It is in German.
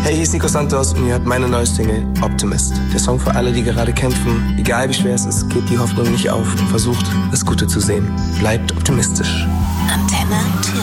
Hey, hier ist Nico Santos und ihr hört meine neue Single Optimist. Der Song für alle, die gerade kämpfen. Egal wie schwer es ist, gebt die Hoffnung nicht auf und versucht, das Gute zu sehen. Bleibt optimistisch. Antenne Türkis.